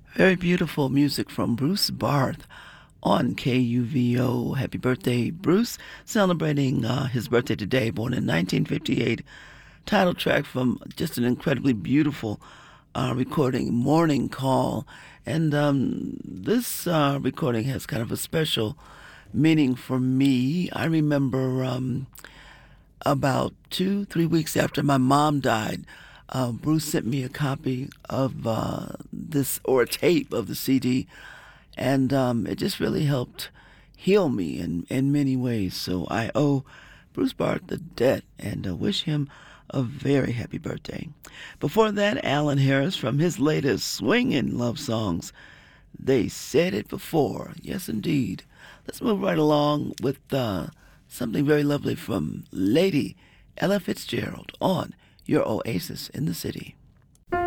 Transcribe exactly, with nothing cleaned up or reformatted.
Very beautiful music from Bruce Barth on K U V O. Happy birthday, Bruce. Celebrating uh, his birthday today, born in nineteen fifty-eight. Title track from just an incredibly beautiful uh, recording, Morning Call. And um, this uh, recording has kind of a special meaning for me. I remember um, about two, three weeks after my mom died, uh, Bruce sent me a copy of uh, this, or a tape of the C D, and um, it just really helped heal me in, in many ways. So I owe Bruce Barth the debt and uh, wish him a very happy birthday. Before that, Alan Harris from his latest swinging love songs, They Said It Before. Yes, indeed. Let's move right along with uh, something very lovely from Lady Ella Fitzgerald on Your Oasis in the City.